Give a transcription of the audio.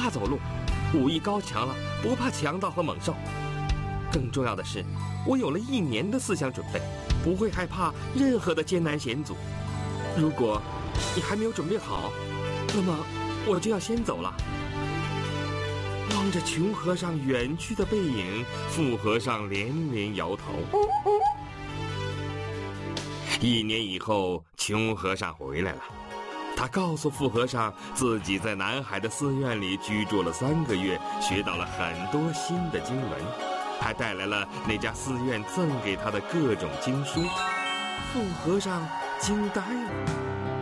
怕走路，武艺高强了，不怕强盗和猛兽。更重要的是，我有了1年的思想准备，不会害怕任何的艰难险阻。如果你还没有准备好，那么我就要先走了。望着穷和尚远去的背影，富和尚连连摇头。1年以后，穷和尚回来了。他告诉富和尚，自己在南海的寺院里居住了3个月，学到了很多新的经文，还带来了那家寺院赠给他的各种经书。富和尚惊呆了。